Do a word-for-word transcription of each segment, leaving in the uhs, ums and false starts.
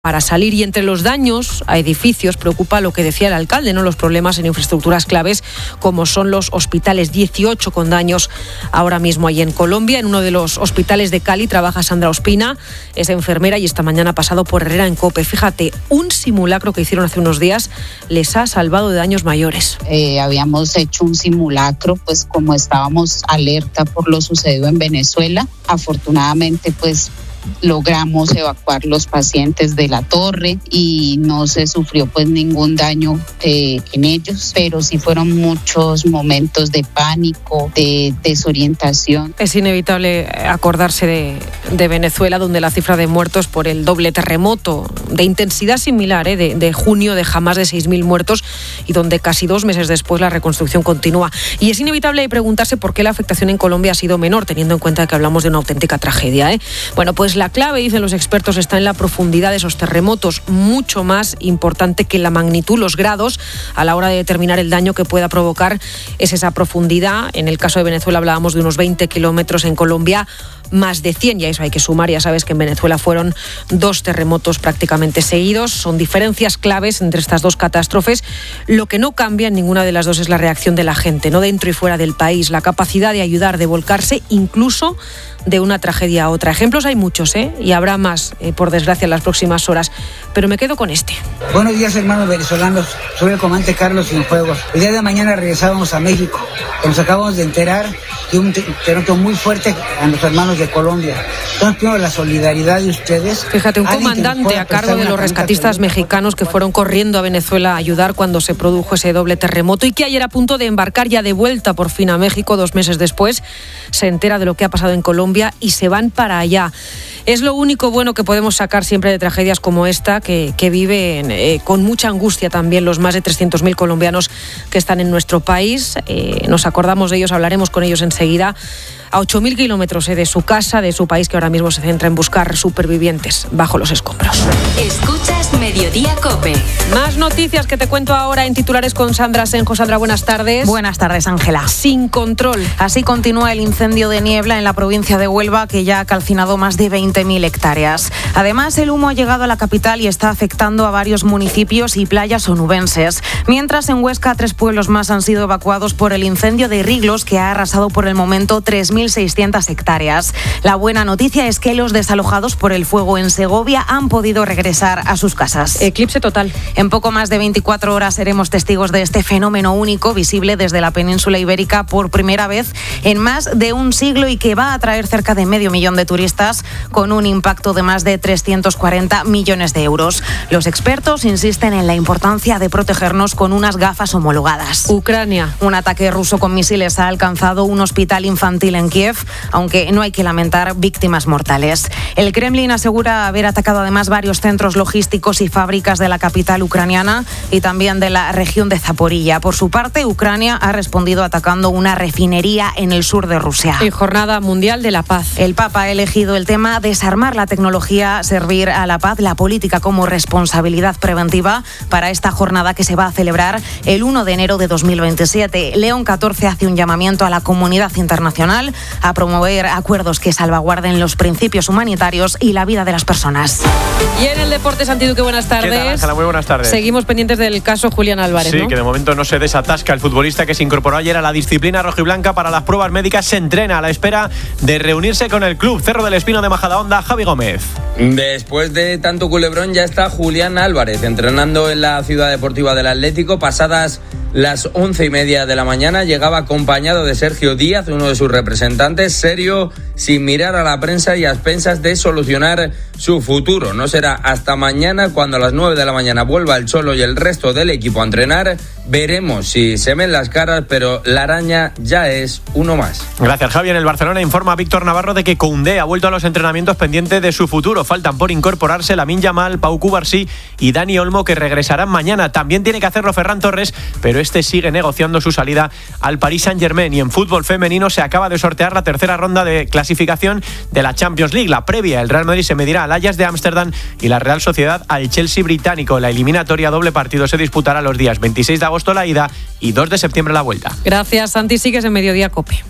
para salir. Y entre los daños a edificios preocupa lo que decía el alcalde, ¿no? Los problemas en infraestructuras claves como son los hospitales, dieciocho con daños ahora mismo ahí en Colombia. En uno de los hospitales de Cali trabaja Sandra Ospina, es enfermera y esta mañana ha pasado por Herrera en COPE. Fíjate, un simulacro que hicieron hace unos días les ha salvado de daños mayores. Eh, habíamos hecho un simulacro, pues como estábamos alerta por lo sucedido en Venezuela, afortunadamente pues logramos evacuar los pacientes de la torre y no se sufrió pues ningún daño eh, en ellos, pero sí fueron muchos momentos de pánico, de desorientación. Es inevitable acordarse de, de Venezuela, donde la cifra de muertos por el doble terremoto de intensidad similar eh, de, de junio deja más de seis mil muertos y donde casi dos meses después la reconstrucción continúa. Y es inevitable preguntarse por qué la afectación en Colombia ha sido menor, teniendo en cuenta que hablamos de una auténtica tragedia. ¿eh? Bueno, pues la clave, dicen los expertos, está en la profundidad de esos terremotos, mucho más importante que la magnitud, los grados, a la hora de determinar el daño que pueda provocar es esa profundidad. En el caso de Venezuela hablábamos de unos veinte kilómetros, en Colombia más de cien, y a eso hay que sumar, ya sabes que en Venezuela fueron dos terremotos prácticamente seguidos. Son diferencias claves entre estas dos catástrofes. Lo que no cambia en ninguna de las dos es la reacción de la gente, no dentro y fuera del país, la capacidad de ayudar, de volcarse incluso de una tragedia a otra. Ejemplos hay muchos, ¿eh? Y habrá más, eh, por desgracia, en las próximas horas. Pero me quedo con este. Buenos días, hermanos venezolanos. Soy el comandante Carlos Cienfuegos. El día de mañana regresábamos a México. Nos acabamos de enterar de un terremoto muy fuerte a los hermanos de Colombia. Entonces pido la solidaridad de ustedes. Fíjate, un comandante a cargo de los rescatistas mexicanos que fueron corriendo a Venezuela a ayudar cuando se produjo ese doble terremoto y que ayer, a punto de embarcar ya de vuelta por fin a México, dos meses después, se entera de lo que ha pasado en Colombia y se van para allá. Es lo único bueno que podemos sacar siempre de tragedias como esta, que, que viven eh, con mucha angustia también los más de trescientos mil colombianos que están en nuestro país. Eh, nos acordamos de ellos, hablaremos con ellos enseguida. A ocho mil kilómetros eh, de su casa, de su país, que ahora mismo se centra en buscar supervivientes bajo los escombros. Escuchas Mediodía COPE. Más noticias que te cuento ahora en titulares con Sandra Senjo. Sandra, buenas tardes. Buenas tardes, Ángela. Sin control. Así continúa el incendio de niebla en la provincia de Huelva, que ya ha calcinado más de veinte mil hectáreas. Además, el humo ha llegado a la capital y está afectando a varios municipios y playas onubenses. Mientras, en Huesca, tres pueblos más han sido evacuados por el incendio de Riglos, que ha arrasado por el momento tres mil seiscientas hectáreas. La buena noticia es que los desalojados por el fuego en Segovia han podido regresar a sus casas. Eclipse total. En poco más de veinticuatro horas seremos testigos de este fenómeno único, visible desde la península ibérica por primera vez en más de un siglo y que va a atraer cerca de medio millón de turistas con un impacto de más de trescientos cuarenta millones de euros. Los expertos insisten en la importancia de protegernos con unas gafas homologadas. Ucrania. Un ataque ruso con misiles ha alcanzado un hospital infantil en Kiev, aunque no hay que lamentar víctimas mortales. El Kremlin asegura haber atacado además varios centros logísticos y fábricas de la capital ucraniana y también de la región de Zaporilla. Por su parte, Ucrania ha respondido atacando una refinería en el sur de Rusia. Y Jornada Mundial de la Paz. El Papa ha elegido el tema desarmar la tecnología, servir a la paz, la política como responsabilidad preventiva para esta jornada que se va a celebrar el primero de enero de dos mil veintisiete. León catorce hace un llamamiento a la comunidad internacional a promover acuerdos que salvaguarden los principios humanitarios y la vida de las personas. Y en el deporte, Santi Duque, buenas tardes. ¿Qué tal, Ángela? Muy buenas tardes. Seguimos pendientes del caso Julián Álvarez, Sí, ¿no? que de momento no se desatasca el futbolista que se incorporó ayer a la disciplina rojiblanca para las pruebas médicas. Se entrena a la espera de reunirse con el club. Cerro del Espino de Majadahonda, Javi Gómez. Después de tanto culebrón ya está Julián Álvarez entrenando en la Ciudad Deportiva del Atlético. Pasadas las once y media de la mañana llegaba acompañado de Sergio Díaz, uno de sus representantes, serio, sin mirar a la prensa y a expensas de solucionar su futuro. No será hasta mañana cuando a las nueve de la mañana vuelva el Cholo y el resto del equipo a entrenar. Veremos si se ven las caras, pero la araña ya es uno más. Gracias, Javi. En el Barcelona informa Víctor Navarro de que Koundé ha vuelto a los entrenamientos pendiente de su futuro. Faltan por incorporarse Lamine Yamal, Pau Cubarsí y Dani Olmo, que regresarán mañana. También tiene que hacerlo Ferran Torres, pero este sigue negociando su salida al Paris Saint-Germain. Y en fútbol femenino se acaba de sortear la tercera ronda de clasificación de la Champions League. La previa, el Real Madrid se medirá al Ajax de Ámsterdam y la Real Sociedad al Chelsea británico. La eliminatoria doble partido se disputará los días veintiséis de agosto la ida y dos de septiembre la vuelta. Gracias, Santi. Sigues en Mediodía COPE.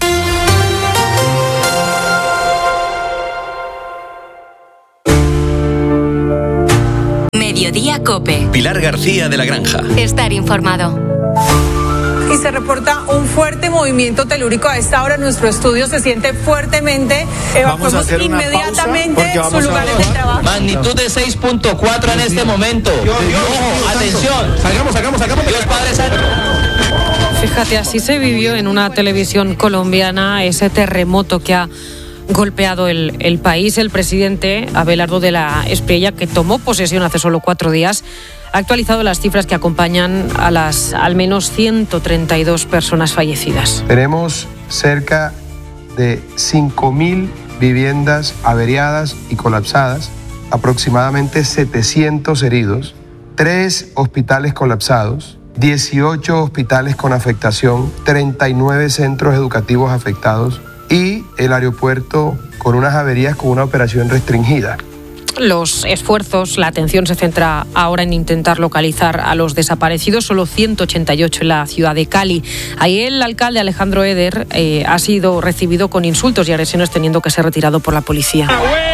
Mediodía COPE. Pilar García de la Granja. Estar informado. Y se reporta un fuerte movimiento telúrico. A esta hora nuestro estudio se siente fuertemente. Evacuamos inmediatamente sus lugares de trabajo. Magnitud de seis punto cuatro en este momento. Dios, Dios, Ojo, atención. Salgamos, salgamos, salgamos. Dios Padre Santo. Fíjate, así se vivió en una televisión colombiana ese terremoto que ha golpeado el, el país. El presidente Abelardo de la Espriella, que tomó posesión hace solo cuatro días, ha actualizado las cifras que acompañan a las al menos ciento treinta y dos personas fallecidas. Tenemos cerca de cinco mil viviendas averiadas y colapsadas, aproximadamente setecientos heridos, tres hospitales colapsados, dieciocho hospitales con afectación, treinta y nueve centros educativos afectados y el aeropuerto con unas averías con una operación restringida. Los esfuerzos, la atención se centra ahora en intentar localizar a los desaparecidos, solo ciento ochenta y ocho en la ciudad de Cali. Ahí el alcalde Alejandro Eder eh, ha sido recibido con insultos y agresiones, teniendo que ser retirado por la policía.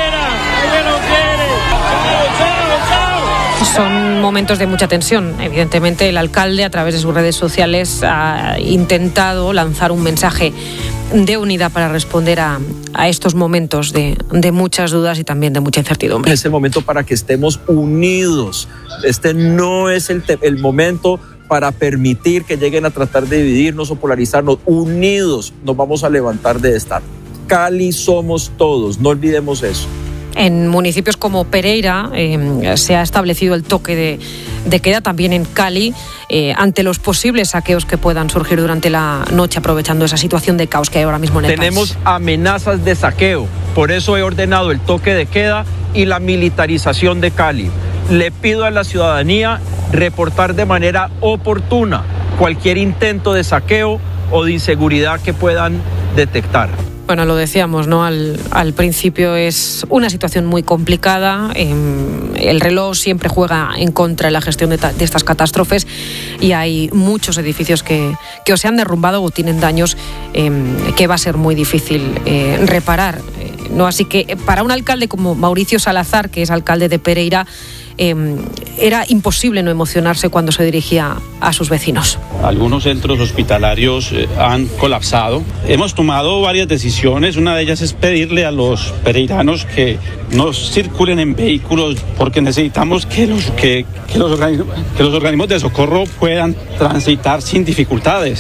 Son momentos de mucha tensión. Evidentemente, el alcalde, a través de sus redes sociales, ha intentado lanzar un mensaje de unidad para responder a, a estos momentos de, de muchas dudas y también de mucha incertidumbre. Es el momento para que estemos unidos. Este no es el, te- el momento para permitir que lleguen a tratar de dividirnos o polarizarnos. Unidos nos vamos a levantar de esta. Cali somos todos, no olvidemos eso. En municipios como Pereira eh, se ha establecido el toque de, de queda, también en Cali, eh, ante los posibles saqueos que puedan surgir durante la noche, aprovechando esa situación de caos que hay ahora mismo en el Tenemos país. amenazas de saqueo, por eso he ordenado el toque de queda y la militarización de Cali. Le pido a la ciudadanía reportar de manera oportuna cualquier intento de saqueo o de inseguridad que puedan detectar. Bueno, lo decíamos, ¿no? Al, al principio es una situación muy complicada. Eh, el reloj siempre juega en contra de la gestión de, ta, de estas catástrofes y hay muchos edificios que, que o se han derrumbado o tienen daños eh, que va a ser muy difícil eh, reparar. Eh, ¿no? Así que para un alcalde como Mauricio Salazar, que es alcalde de Pereira, Eh, era imposible no emocionarse cuando se dirigía a sus vecinos. Algunos centros hospitalarios eh, han colapsado. Hemos tomado varias decisiones. Una de ellas es pedirle a los pereiranos que no circulen en vehículos porque necesitamos que los, que, que los, organismos, que los organismos de socorro puedan transitar sin dificultades.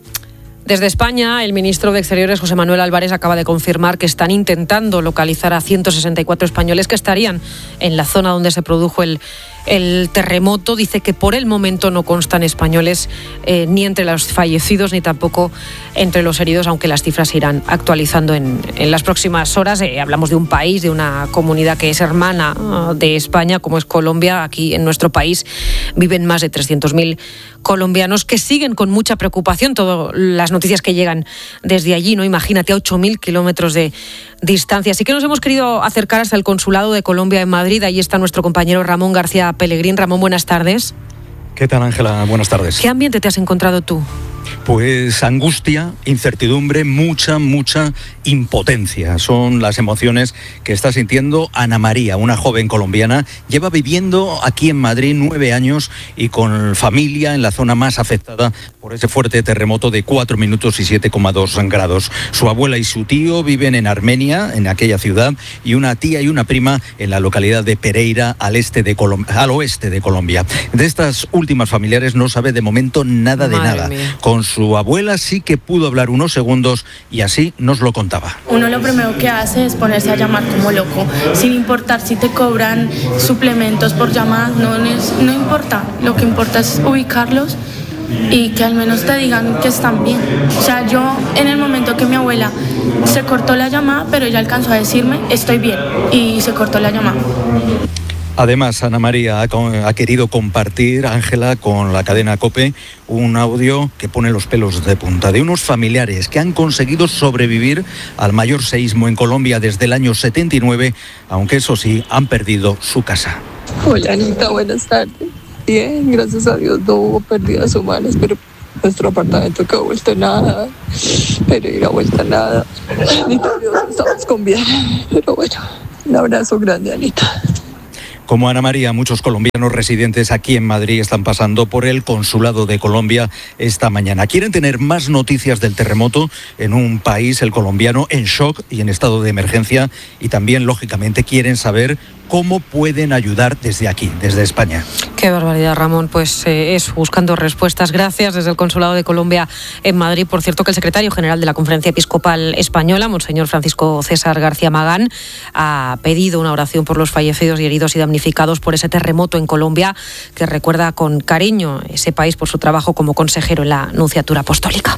Desde España, el ministro de Exteriores, José Manuel Álvarez, acaba de confirmar que están intentando localizar a ciento sesenta y cuatro españoles que estarían en la zona donde se produjo el, el terremoto. Dice que por el momento no constan españoles eh, ni entre los fallecidos ni tampoco entre los heridos, aunque las cifras se irán actualizando en, en las próximas horas. Eh, hablamos de un país, de una comunidad que es hermana uh, de España, como es Colombia. Aquí en nuestro país viven más de trescientos mil colombianos que siguen con mucha preocupación todas las noticias que llegan desde allí, ¿no? Imagínate, a ocho mil kilómetros de distancia. Así que nos hemos querido acercar hasta el Consulado de Colombia en Madrid. Allí está nuestro compañero Ramón García Pellegrín. Ramón, buenas tardes. ¿Qué tal, Ángela? Buenas tardes. ¿Qué ambiente te has encontrado tú? Pues angustia, incertidumbre, mucha, mucha impotencia. Son las emociones que está sintiendo Ana María, una joven colombiana. Lleva viviendo aquí en Madrid nueve años y con familia en la zona más afectada por ese fuerte terremoto de cuatro minutos y siete coma dos grados. Su abuela y su tío viven en Armenia, en aquella ciudad, y una tía y una prima en la localidad de Pereira, al, este de Colom- al oeste de Colombia. De estas últimas familiares no sabe de momento nada de Madre nada. mía. Con su abuela sí que pudo hablar unos segundos y así nos lo contaba. Uno lo primero que hace es ponerse a llamar como loco, sin importar si te cobran suplementos por llamadas, no, no importa, lo que importa es ubicarlos y que al menos te digan que están bien. O sea, yo en el momento que mi abuela se cortó la llamada, pero ella alcanzó a decirme estoy bien y se cortó la llamada. Además, Ana María ha, ha querido compartir, Ángela, con la cadena COPE, un audio que pone los pelos de punta, de unos familiares que han conseguido sobrevivir al mayor seísmo en Colombia desde el año setenta y nueve, aunque eso sí, han perdido su casa. Hola, Anita, buenas tardes. Bien, gracias a Dios no hubo pérdidas humanas, pero nuestro apartamento quedó vuelto en nada, pero ir a vuelta en nada. Anita, Dios, estamos con bien, pero bueno, un abrazo grande, Anita. Como Ana María, muchos colombianos residentes aquí en Madrid están pasando por el Consulado de Colombia esta mañana. Quieren tener más noticias del terremoto en un país, el colombiano, en shock y en estado de emergencia, y también, lógicamente, quieren saber cómo pueden ayudar desde aquí, desde España. Qué barbaridad, Ramón. Pues eh, es buscando respuestas. Gracias desde el Consulado de Colombia en Madrid. Por cierto, que el secretario general de la Conferencia Episcopal Española, Monseñor Francisco César García Magán, ha pedido una oración por los fallecidos y heridos y damnificados por ese terremoto en Colombia, que recuerda con cariño ese país por su trabajo como consejero en la Nunciatura Apostólica.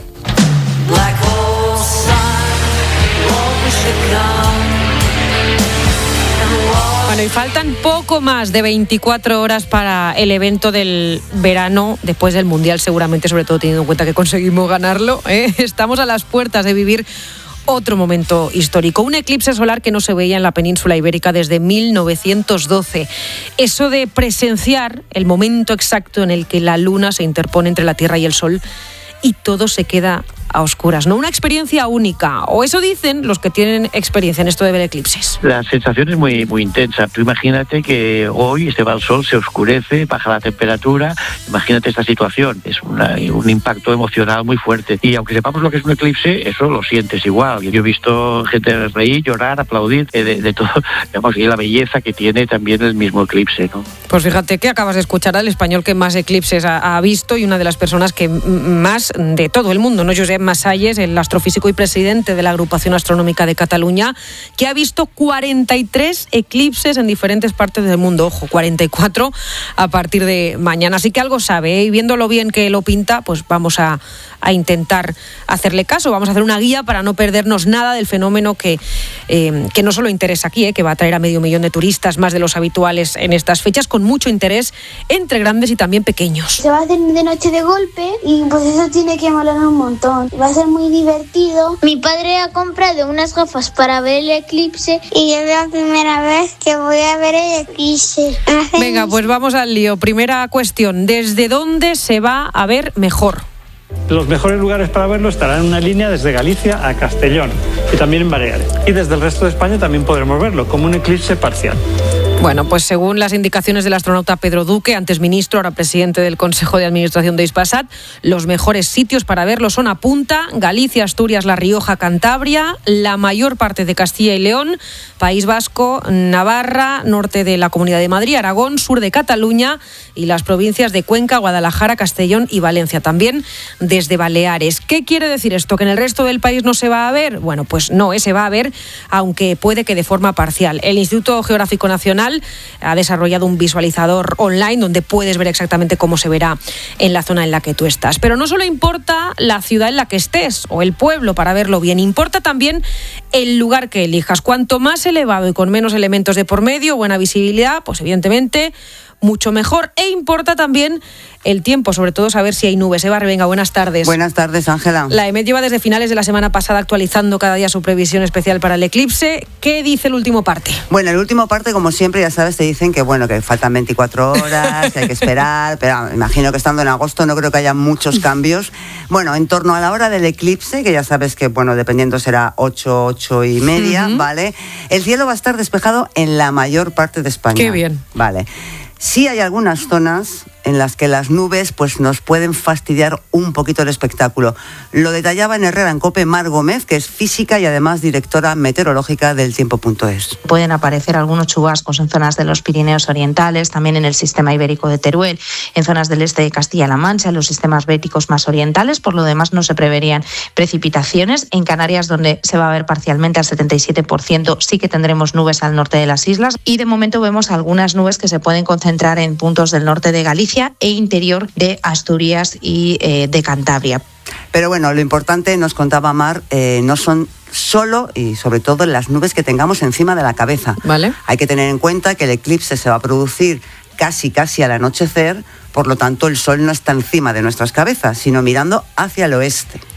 Bueno, y faltan poco más de veinticuatro horas para el evento del verano, después del Mundial seguramente, sobre todo teniendo en cuenta que conseguimos ganarlo, ¿eh? Estamos a las puertas de vivir otro momento histórico, un eclipse solar que no se veía en la península ibérica desde mil novecientos doce. Eso de presenciar el momento exacto en el que la luna se interpone entre la Tierra y el Sol y todo se queda a oscuras, ¿no? Una experiencia única, o eso dicen los que tienen experiencia en esto de ver eclipses. La sensación es muy, muy intensa. Tú imagínate que hoy se va el sol, se oscurece, baja la temperatura. Imagínate esta situación. Es una, un impacto emocional muy fuerte. Y aunque sepamos lo que es un eclipse, eso lo sientes igual. Yo he visto gente reír, llorar, aplaudir, de, de todo. Digamos, y la belleza que tiene también el mismo eclipse, ¿no? Pues fíjate que acabas de escuchar al español que más eclipses ha, ha visto y una de las personas que más de todo el mundo, ¿no? Josep Masalles, el astrofísico y presidente de la Agrupación Astronómica de Cataluña, que ha visto cuarenta y tres eclipses en diferentes partes del mundo. Ojo, cuarenta y cuatro a partir de mañana. Así que algo sabe, ¿eh? Y viendo lo bien que lo pinta, pues vamos a, a intentar hacerle caso. Vamos a hacer una guía para no perdernos nada del fenómeno que, eh, que no solo interesa aquí, ¿eh? Que va a traer a medio millón de turistas, más de los habituales en estas fechas, con mucho interés entre grandes y también pequeños. Se va a hacer de noche de golpe y pues eso tiene que molar un montón. Va a ser muy divertido. Mi padre ha comprado unas gafas para ver el eclipse y es la primera vez que voy a ver el eclipse. Venga, pues vamos al lío. Primera cuestión, ¿desde dónde se va a ver mejor? Los mejores lugares para verlo estarán en una línea desde Galicia a Castellón y también en Baleares. Y desde el resto de España también podremos verlo como un eclipse parcial. Bueno, pues según las indicaciones del astronauta Pedro Duque, antes ministro, ahora presidente del Consejo de Administración de Hispasat, los mejores sitios para verlo son a punta, Galicia, Asturias, La Rioja, Cantabria, la mayor parte de Castilla y León, País Vasco, Navarra, norte de la Comunidad de Madrid, Aragón, sur de Cataluña y las provincias de Cuenca, Guadalajara, Castellón y Valencia, también desde Baleares. ¿Qué quiere decir esto? ¿Que en el resto del país no se va a ver? Bueno, pues no, se va a ver, aunque puede que de forma parcial. El Instituto Geográfico Nacional ha desarrollado un visualizador online donde puedes ver exactamente cómo se verá en la zona en la que tú estás. Pero no solo importa la ciudad en la que estés o el pueblo para verlo bien, importa también el lugar que elijas. Cuanto más elevado y con menos elementos de por medio, buena visibilidad, pues evidentemente mucho mejor. E importa también el tiempo, sobre todo saber si hay nubes. Eva Revenga, buenas tardes. Buenas tardes, Ángela. La E M E T lleva desde finales de la semana pasada actualizando cada día su previsión especial para el eclipse. ¿Qué dice el último parte? Bueno, el último parte, como siempre, ya sabes, te dicen que bueno, que faltan veinticuatro horas, que hay que esperar, pero imagino que estando en agosto no creo que haya muchos cambios. Bueno, en torno a la hora del eclipse, que ya sabes que, bueno, dependiendo será ocho, ocho y media, uh-huh. ¿vale? El cielo va a estar despejado en la mayor parte de España. Qué bien. Vale. Sí hay algunas zonas en las que las nubes pues, nos pueden fastidiar un poquito el espectáculo. Lo detallaba en Herrera en COPE Mar Gómez, que es física y además directora meteorológica del tiempo punto es. Pueden aparecer algunos chubascos en zonas de los Pirineos orientales, también en el sistema ibérico de Teruel, en zonas del este de Castilla-La Mancha, en los sistemas béticos más orientales. Por lo demás no se preverían precipitaciones. En Canarias, donde se va a ver parcialmente al setenta y siete por ciento, sí que tendremos nubes al norte de las islas. Y de momento vemos algunas nubes que se pueden concentrar en puntos del norte de Galicia e interior de Asturias y eh, de Cantabria. Pero bueno, lo importante, nos contaba Mar, eh, no son solo y sobre todo las nubes que tengamos encima de la cabeza. Vale. Hay que tener en cuenta que el eclipse se va a producir casi casi al anochecer, por lo tanto el sol no está encima de nuestras cabezas, sino mirando hacia el oeste.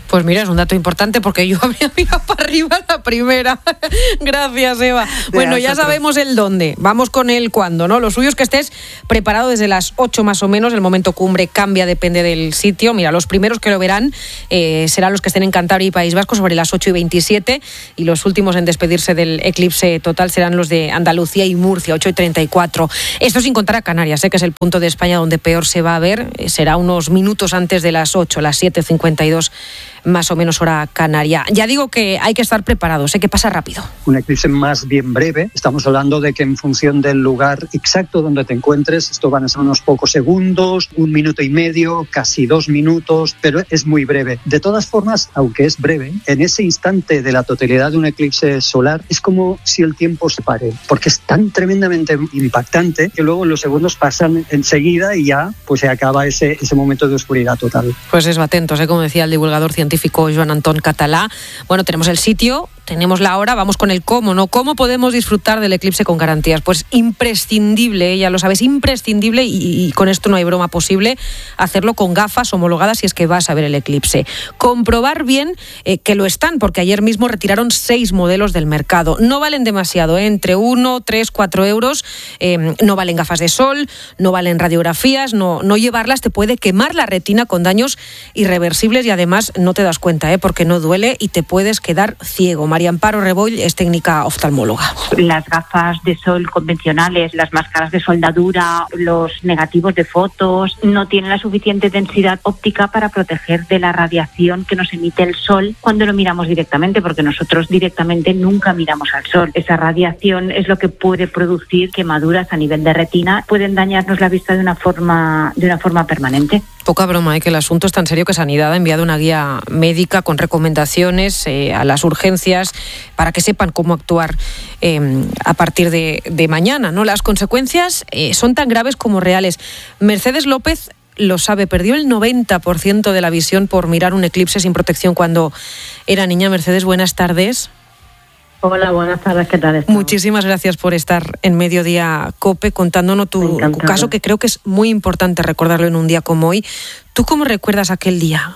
Pues mira, es un dato importante porque yo habría mirado para arriba la primera. Gracias, Eva. Bueno, ya sabemos el dónde. Vamos con el cuándo, ¿no? Lo suyo es que estés preparado desde las ocho más o menos. El momento cumbre cambia, depende del sitio. Mira, los primeros que lo verán eh, serán los que estén en Cantabria y País Vasco sobre las ocho y veintisiete. Y los últimos en despedirse del eclipse total serán los de Andalucía y Murcia, ocho y treinta y cuatro. Esto sin contar a Canarias, ¿eh? Que es el punto de España donde peor se va a ver. Será unos minutos antes de las ocho, las siete cincuenta y dos. Más o menos hora canaria. Ya digo que hay que estar preparados, sé que pasa rápido. Un eclipse más bien breve. Estamos hablando de que en función del lugar exacto donde te encuentres, esto van a ser unos pocos segundos, un minuto y medio, casi dos minutos, pero es muy breve. De todas formas, aunque es breve, en ese instante de la totalidad de un eclipse solar es como si el tiempo se pare, porque es tan tremendamente impactante que luego los segundos pasan enseguida y ya pues se acaba ese, ese momento de oscuridad total. Pues eso, atentos, ¿eh? Como decía el divulgador científico Joan Anton Català. Bueno, tenemos el sitio, tenemos la hora, vamos con el cómo, ¿no? ¿Cómo podemos disfrutar del eclipse con garantías? Pues imprescindible, ya lo sabes, imprescindible, y, y con esto no hay broma posible, hacerlo con gafas homologadas si es que vas a ver el eclipse. Comprobar bien eh, que lo están, porque ayer mismo retiraron seis modelos del mercado. No valen demasiado, ¿eh? Entre uno, tres, cuatro euros. Eh, no valen gafas de sol, no valen radiografías, no, no llevarlas te puede quemar la retina con daños irreversibles y además no te das cuenta, ¿eh? Porque no duele y te puedes quedar ciego. María Amparo Reboll es técnica oftalmóloga. Las gafas de sol convencionales, las máscaras de soldadura, los negativos de fotos, no tienen la suficiente densidad óptica para proteger de la radiación que nos emite el sol cuando lo miramos directamente, porque nosotros directamente nunca miramos al sol. Esa radiación es lo que puede producir quemaduras a nivel de retina, pueden dañarnos la vista de una forma, de una forma permanente. Poca broma, ¿eh? Que el asunto es tan serio que Sanidad ha enviado una guía médica con recomendaciones eh, a las urgencias para que sepan cómo actuar eh, a partir de, de mañana, ¿no? Las consecuencias eh, son tan graves como reales. Mercedes López lo sabe, perdió el noventa por ciento de la visión por mirar un eclipse sin protección cuando era niña. Mercedes, buenas tardes. Hola, buenas tardes, ¿qué tal estás? Muchísimas gracias por estar en Mediodía COPE contándonos tu, tu caso, que creo que es muy importante recordarlo en un día como hoy. ¿Tú cómo recuerdas aquel día?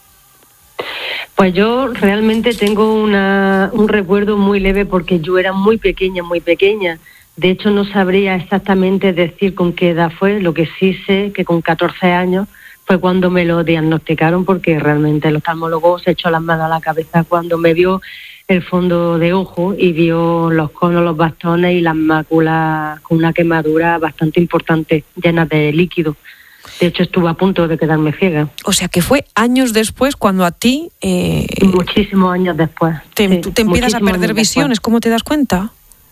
Pues yo realmente tengo una, un recuerdo muy leve porque yo era muy pequeña, muy pequeña. De hecho, no sabría exactamente decir con qué edad fue. Lo que sí sé que con catorce años fue cuando me lo diagnosticaron, porque realmente el oftalmólogo se echó las manos a la cabeza cuando me vio el fondo de ojo y vio los conos, los bastones y las máculas con una quemadura bastante importante, llenas de líquido. De hecho, estuve a punto de quedarme ciega. O sea, que fue años después cuando a ti... Eh, muchísimos años después. Te, sí, tú te empiezas a perder visiones, ¿cómo te das cuenta?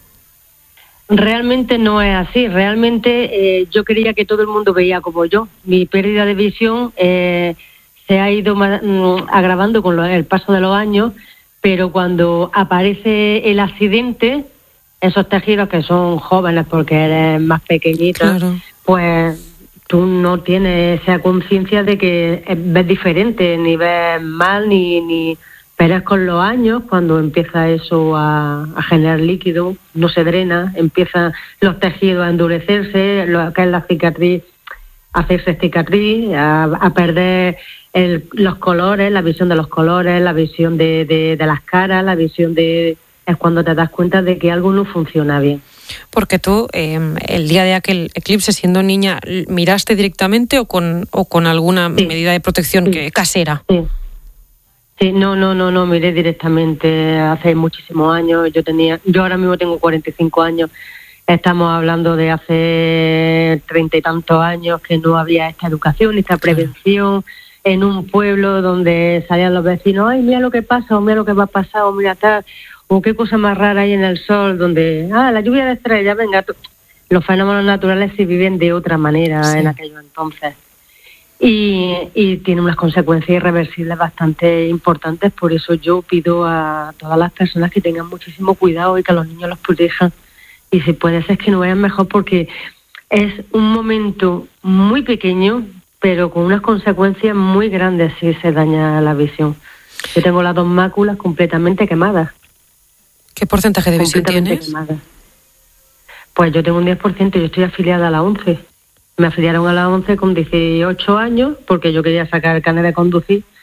Realmente no es así. Realmente eh, yo creía que todo el mundo veía como yo. Mi pérdida de visión eh, se ha ido mm, agravando con lo, el paso de los años, pero cuando aparece el accidente, esos tejidos que son jóvenes porque eres más pequeñita, claro, pues tú no tienes esa conciencia de que ves diferente, ni ves mal, ni, ni pero es con los años cuando empieza eso a, a generar líquido, no se drena, empiezan los tejidos a endurecerse, lo que es la cicatriz, a hacerse cicatriz, a, a perder el, los colores, la visión de los colores, la visión de, de, de las caras, la visión de... es cuando te das cuenta de que algo no funciona bien. Porque tú, eh, el día de aquel eclipse, siendo niña, ¿miraste directamente o con, o con alguna sí. medida de protección sí. que, casera? Sí. Sí, no, no, no, no, miré directamente hace muchísimos años. Yo tenía, yo ahora mismo tengo cuarenta y cinco años. Estamos hablando de hace treinta y tantos años que no había esta educación, esta prevención, en un pueblo donde salían los vecinos, ay, mira lo que pasa, o mira lo que va a pasar, o mira tal, o qué cosa más rara hay en el sol, donde, ah, la lluvia de estrellas, venga, los fenómenos naturales se viven de otra manera sí. en aquellos entonces. Y, y tiene unas consecuencias irreversibles bastante importantes, por eso yo pido a todas las personas que tengan muchísimo cuidado y que a los niños los protejan, y si puede ser que no vean mejor, porque es un momento muy pequeño, pero con unas consecuencias muy grandes si se daña la visión. Yo tengo las dos máculas completamente quemadas. ¿Qué porcentaje de visión tienes? Quemadas. Pues yo tengo un diez por ciento, yo estoy afiliada a la ONCE. Me afiliaron a la ONCE con dieciocho años porque yo quería sacar el carnet de conducir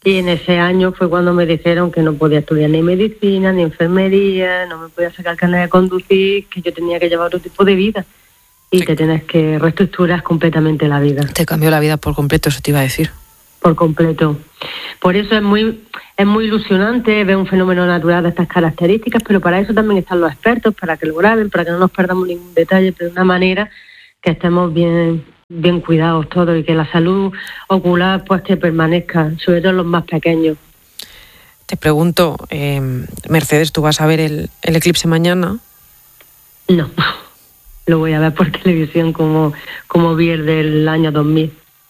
Y en ese año fue cuando me dijeron que no podía estudiar ni medicina, ni enfermería, no me podía sacar carnet de conducir, que yo tenía que llevar otro tipo de vida. Y te tienes que reestructurar completamente la vida. Te cambió la vida por completo, eso te iba a decir. Por completo. Por eso es muy es muy ilusionante ver un fenómeno natural de estas características, pero para eso también están los expertos, para que lo graben, para que no nos perdamos ningún detalle, pero de una manera que estemos bien bien cuidados todos y que la salud ocular pues que permanezca, sobre todo los más pequeños. Te pregunto, eh, Mercedes, ¿tú vas a ver el, el eclipse mañana? No, lo voy a ver por televisión como, como vi el del año dos mil.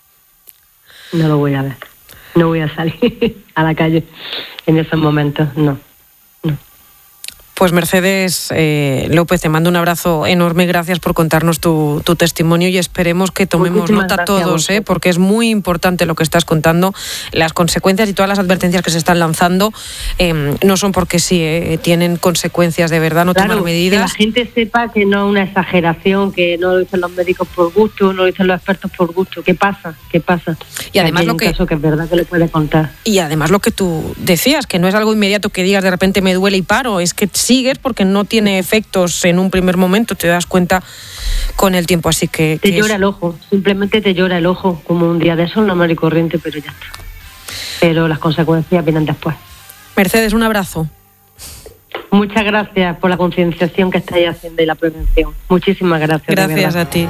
No lo voy a ver, no voy a salir a la calle en esos momentos, no. Pues Mercedes eh, López, te mando un abrazo enorme, gracias por contarnos tu, tu testimonio y esperemos que tomemos Muchísimas nota todos, eh, porque es muy importante lo que estás contando. Las consecuencias y todas las advertencias que se están lanzando eh, no son porque sí, eh, tienen consecuencias de verdad, no claro, tomar medidas. Que la gente sepa que no es una exageración, que no lo dicen los médicos por gusto, no lo dicen los expertos por gusto. ¿Qué pasa? ¿Qué pasa? Y además lo que, caso que es verdad que le puede contar. Y además lo que tú decías, que no es algo inmediato que digas de repente me duele y paro, es que sigues porque no tiene efectos en un primer momento, te das cuenta con el tiempo, así que... Te que llora es... el ojo, simplemente te llora el ojo, como un día de sol normal y corriente, pero ya está. Pero las consecuencias vienen después. Mercedes, un abrazo. Muchas gracias por la concienciación que estáis haciendo y la prevención. Muchísimas gracias. Gracias a ti.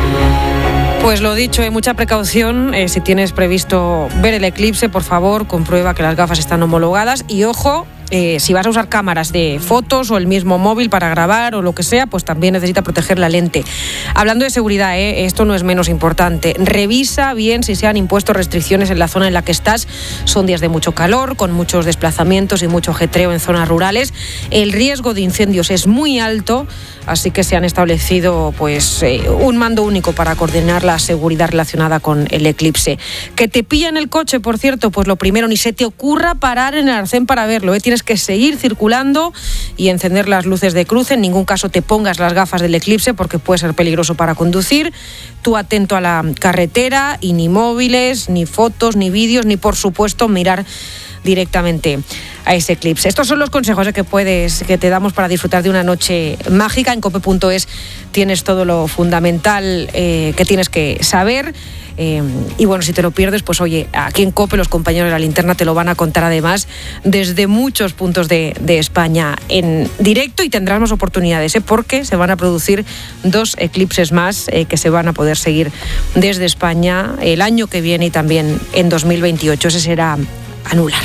Pues lo dicho, hay mucha precaución. Eh, si tienes previsto ver el eclipse, por favor, comprueba que las gafas están homologadas y ojo, eh, si vas a usar cámaras de fotos o el mismo móvil para grabar o lo que sea, pues también necesita proteger la lente. Hablando de seguridad, eh, esto no es menos importante. Revisa bien si se han impuesto restricciones en la zona en la que estás. Son días de mucho calor, con muchos desplazamientos y mucho ajetreo en zonas rurales. El riesgo de incendios es muy alto, así que se han establecido pues eh, un mando único para coordinar la seguridad relacionada con el eclipse. Que te pilla en el coche, por cierto, pues lo primero, ni se te ocurra parar en el arcén para verlo, ¿eh? Tienes que seguir circulando y encender las luces de cruce. En ningún caso te pongas las gafas del eclipse porque puede ser peligroso para conducir. Tú atento a la carretera y ni móviles, ni fotos, ni vídeos, ni por supuesto mirar directamente a ese eclipse. Estos son los consejos que puedes que te damos para disfrutar de una noche mágica. En cope punto es tienes todo lo fundamental eh, que tienes que saber. Eh, y bueno, si te lo pierdes, pues oye, aquí en COPE los compañeros de la linterna te lo van a contar además desde muchos puntos de, de España en directo y tendrás más oportunidades, ¿eh? Porque se van a producir dos eclipses más eh, que se van a poder seguir desde España el año que viene y también en dos mil veintiocho. Ese será anular.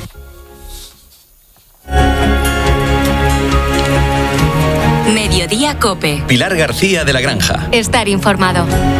Mediodía COPE. Pilar García de la Granja. Estar informado.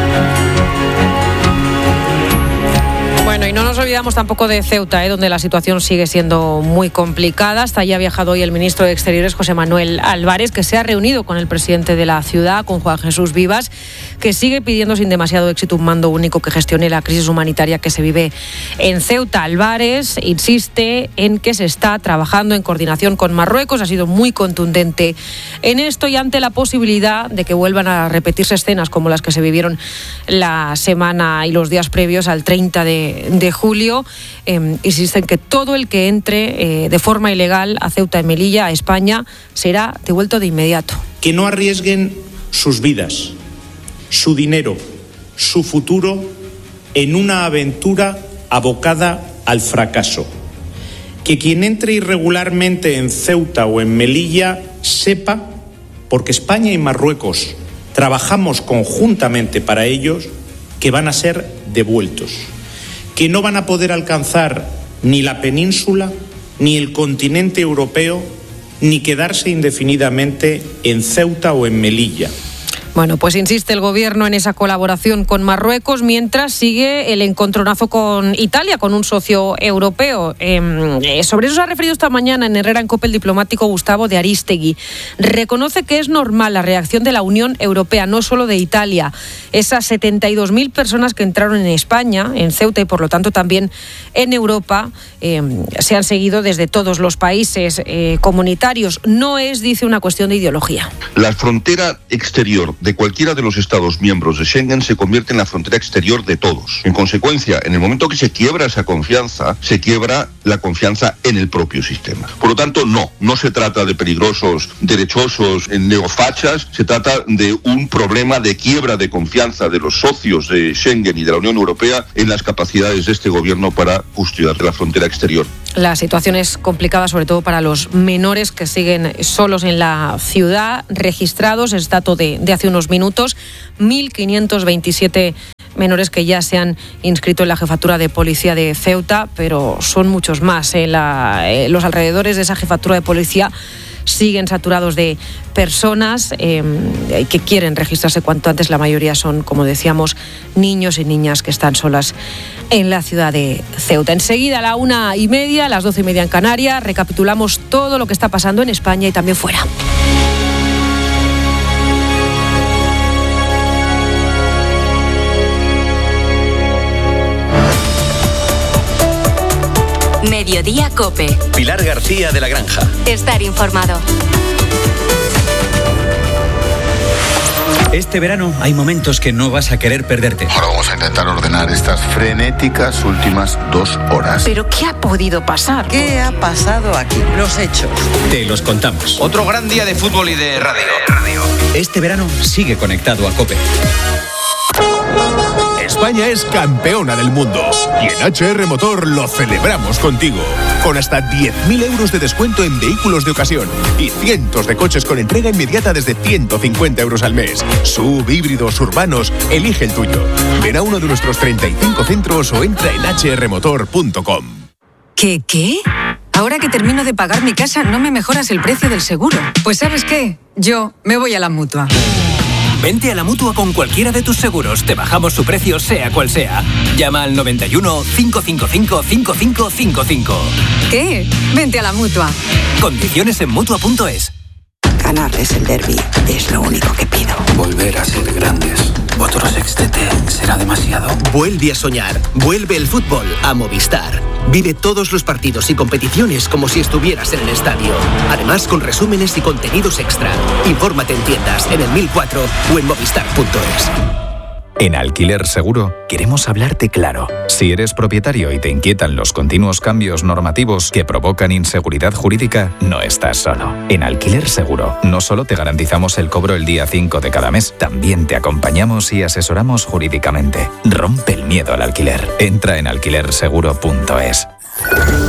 Bueno, y no nos olvidamos tampoco de Ceuta, ¿eh? Donde la situación sigue siendo muy complicada. Hasta allí ha viajado hoy el ministro de Exteriores, José Manuel Álvarez, que se ha reunido con el presidente de la ciudad, con Juan Jesús Vivas, que sigue pidiendo sin demasiado éxito un mando único que gestione la crisis humanitaria que se vive en Ceuta. Álvarez insiste en que se está trabajando en coordinación con Marruecos. Ha sido muy contundente en esto y ante la posibilidad de que vuelvan a repetirse escenas como las que se vivieron la semana y los días previos al treinta de de julio, eh, insisten que todo el que entre eh, de forma ilegal a Ceuta y Melilla, a España, será devuelto de inmediato. Que no arriesguen sus vidas, su dinero, su futuro en una aventura abocada al fracaso. Que quien entre irregularmente en Ceuta o en Melilla sepa, porque España y Marruecos trabajamos conjuntamente para ellos, que van a ser devueltos. Que no van a poder alcanzar ni la península, ni el continente europeo, ni quedarse indefinidamente en Ceuta o en Melilla. Bueno, pues insiste el gobierno en esa colaboración con Marruecos mientras sigue el encontronazo con Italia, con un socio europeo. Eh, sobre eso se ha referido esta mañana en Herrera en COPE el diplomático Gustavo de Arístegui. Reconoce que es normal la reacción de la Unión Europea, no solo de Italia. Esas setenta y dos mil personas que entraron en España, en Ceuta y por lo tanto también en Europa, eh, se han seguido desde todos los países eh, comunitarios. No es, dice, una cuestión de ideología. La frontera exterior de cualquiera de los Estados miembros de Schengen se convierte en la frontera exterior de todos. En consecuencia, en el momento que se quiebra esa confianza, se quiebra la confianza en el propio sistema. Por lo tanto, no, no se trata de peligrosos derechosos neofachas, se trata de un problema de quiebra de confianza de los socios de Schengen y de la Unión Europea en las capacidades de este gobierno para custodiar la frontera exterior. La situación es complicada, sobre todo para los menores que siguen solos en la ciudad, registrados, es dato de, de hace unos minutos, mil quinientos veintisiete menores que ya se han inscrito en la jefatura de policía de Ceuta, pero son muchos más. En la, eh, los alrededores de esa jefatura de policía siguen saturados de personas eh, que quieren registrarse cuanto antes. La mayoría son, como decíamos, niños y niñas que están solas en la ciudad de Ceuta. Enseguida, a la una y media, a las doce y media en Canarias, recapitulamos todo lo que está pasando en España y también fuera. Mediodía COPE. Pilar García de la Granja. Estar informado. Este verano hay momentos que no vas a querer perderte. Ahora vamos a intentar ordenar estas frenéticas últimas dos horas. ¿Pero qué ha podido pasar? ¿Qué ha pasado aquí? Los hechos. Te los contamos. Otro gran día de fútbol y de radio. Este verano sigue conectado a COPE. España es campeona del mundo y en H R Motor lo celebramos contigo. Con hasta diez mil euros de descuento en vehículos de ocasión y cientos de coches con entrega inmediata desde ciento cincuenta euros al mes. Sub, híbridos, urbanos, elige el tuyo. Ven a uno de nuestros treinta y cinco centros o entra en hache erre motor punto com. ¿Qué, qué? Ahora que termino de pagar mi casa, ¿no me mejoras el precio del seguro? Pues ¿sabes qué? Yo me voy a la Mutua. Vente a la Mutua con cualquiera de tus seguros. Te bajamos su precio, sea cual sea. Llama al noventa y uno, cinco cinco cinco, cinco cinco cinco cinco. ¿Qué? Vente a la Mutua. Condiciones en Mutua punto es. Ganarles el derbi es lo único que pido. Volver a ser grandes. Otro sextete será demasiado. Vuelve a soñar. Vuelve el fútbol a Movistar. Vive todos los partidos y competiciones como si estuvieras en el estadio. Además, con resúmenes y contenidos extra. Infórmate en tiendas, en el mil cuatro o en movistar punto es. En Alquiler Seguro queremos hablarte claro. Si eres propietario y te inquietan los continuos cambios normativos que provocan inseguridad jurídica, no estás solo. En Alquiler Seguro no solo te garantizamos el cobro el día cinco de cada mes, también te acompañamos y asesoramos jurídicamente. Rompe el miedo al alquiler. Entra en alquiler seguro punto es.